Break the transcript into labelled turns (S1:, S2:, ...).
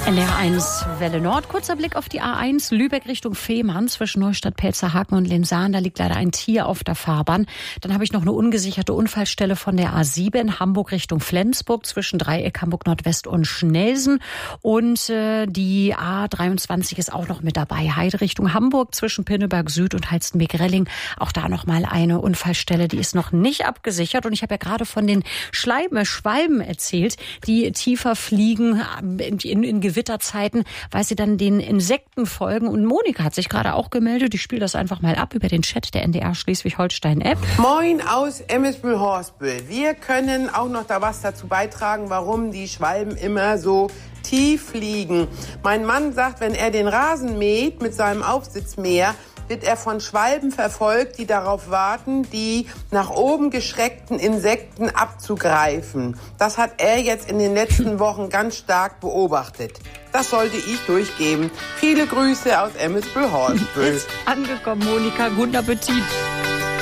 S1: NDR1 Welle Nord. Kurzer Blick auf die A1 Lübeck Richtung Fehmarn zwischen Neustadt-Pelzerhaken und Lensahn. Da liegt leider ein Tier auf der Fahrbahn. Dann habe ich noch eine ungesicherte Unfallstelle von der A7 Hamburg Richtung Flensburg zwischen Dreieck Hamburg Nordwest und Schnelsen. Und die A23 ist auch noch mit dabei. Heide Richtung Hamburg zwischen Pinneberg Süd und Halstenbek-Relling. Auch da noch mal eine Unfallstelle, die ist noch nicht abgesichert. Und ich habe ja gerade von den Schwalben erzählt, die tiefer fliegen in Gewitterzeiten, weil sie dann den Insekten folgen. Und Monika hat sich gerade auch gemeldet. Ich spiele das einfach mal ab über den Chat der NDR Schleswig-Holstein-App.
S2: Moin aus Emmelsbühl-Horstbühl. Wir können auch noch da was dazu beitragen, warum die Schwalben immer so tief fliegen. Mein Mann sagt, wenn er den Rasen mäht mit seinem Aufsitzmäher, wird er von Schwalben verfolgt, die darauf warten, die nach oben geschreckten Insekten abzugreifen. Das hat er jetzt in den letzten Wochen ganz stark beobachtet. Das sollte ich durchgeben. Viele Grüße aus Emmelsbühl-Horstbühl.
S1: Ist angekommen, Monika. Guten Appetit.